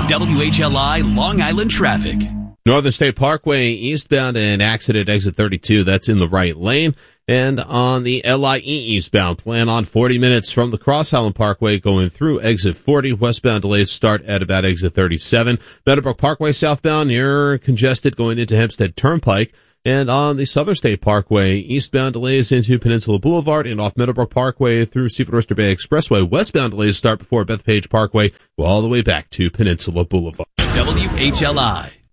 WHLI Long Island traffic. Northern State Parkway eastbound, an accident exit 32. That's in the right lane. And on the LIE eastbound, plan on 40 minutes from the Cross Island Parkway going through exit 40. Westbound delays start at about exit 37. Meadowbrook Parkway southbound, you're congested going into Hempstead Turnpike. And on the Southern State Parkway, eastbound delays into Peninsula Boulevard and off Meadowbrook Parkway through Seaford Oyster Bay Expressway. Westbound delays start before Bethpage Parkway, go all the way back to Peninsula Boulevard. WHLI.